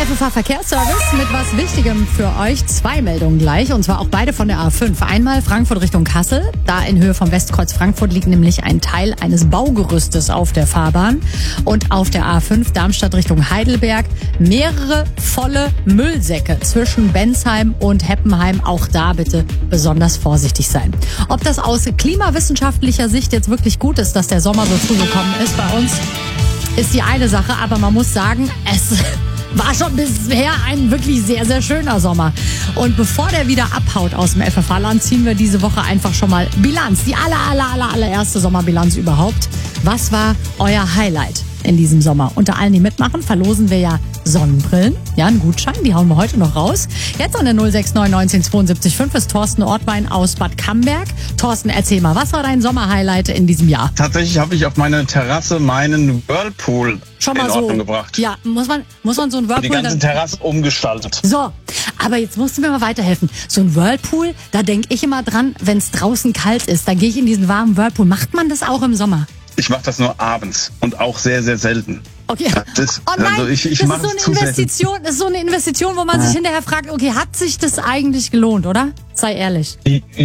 FFH Verkehrsservice mit was Wichtigem für euch. 2 Meldungen gleich, und zwar auch beide von der A5. Einmal Frankfurt Richtung Kassel. Da in Höhe vom Westkreuz Frankfurt liegt nämlich ein Teil eines Baugerüstes auf der Fahrbahn. Und auf der A5 Darmstadt Richtung Heidelberg mehrere volle Müllsäcke zwischen Bensheim und Heppenheim. Auch da bitte besonders vorsichtig sein. Ob das aus klimawissenschaftlicher Sicht jetzt wirklich gut ist, dass der Sommer so früh gekommen ist bei uns, ist die eine Sache. Aber man muss sagen, es war schon bisher ein wirklich sehr, sehr schöner Sommer. Und bevor der wieder abhaut aus dem FFH-Land, ziehen wir diese Woche einfach schon mal Bilanz. Die allererste Sommerbilanz überhaupt. Was war euer Highlight in diesem Sommer? Unter allen, die mitmachen, verlosen wir ja Sonnenbrillen. Ja, einen Gutschein, die hauen wir heute noch raus. Jetzt an der 069 1972 5 ist Thorsten Ortwein aus Bad Camberg. Thorsten, erzähl mal, was war dein Sommerhighlight in diesem Jahr? Tatsächlich habe ich auf meine Terrasse meinen Whirlpool schon mal in Ordnung gebracht. Ja, muss man so einen Whirlpool... Die ganze Terrasse umgestaltet. So, aber jetzt musst du mir mal weiterhelfen. So ein Whirlpool, da denke ich immer dran, wenn es draußen kalt ist, dann gehe ich in diesen warmen Whirlpool. Macht man das auch im Sommer? Ich mache das nur abends und auch sehr, sehr selten. Okay. Oh nein, also ich das ist so eine Investition. Das ist so eine Investition, wo man sich hinterher fragt, okay, hat sich das eigentlich gelohnt, oder? Sei ehrlich.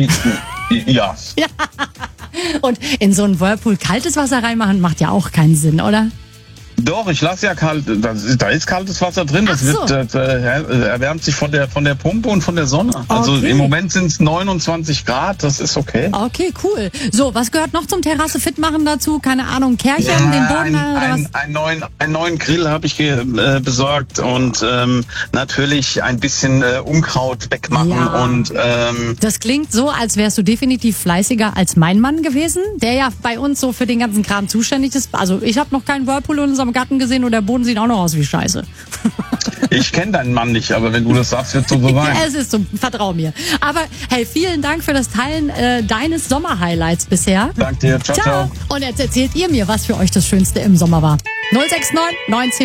Ja. Ja. Und in so einen Whirlpool kaltes Wasser reinmachen macht ja auch keinen Sinn, oder? Doch, ich lasse ja kalt, da ist kaltes Wasser drin, das erwärmt sich von der Pumpe und von der Sonne. Also im Moment sind es 29 Grad, das ist okay. Okay, cool. So, was gehört noch zum Terrasse fit machen dazu? Keine Ahnung, Kärchen, den Boden oder was? Einen neuen Grill habe ich besorgt und natürlich ein bisschen Unkraut wegmachen. Ja. Und das klingt so, als wärst du definitiv fleißiger als mein Mann gewesen, der ja bei uns so für den ganzen Kram zuständig ist. Also ich habe noch keinen Whirlpool in unserem Garten gesehen und der Boden sieht auch noch aus wie Scheiße. Ich kenne deinen Mann nicht, aber wenn du das sagst, wird es so sein. Es ist so, vertrau mir. Aber hey, vielen Dank für das Teilen deines Sommerhighlights bisher. Danke dir, ciao, ciao. Und jetzt erzählt ihr mir, was für euch das Schönste im Sommer war. 069 19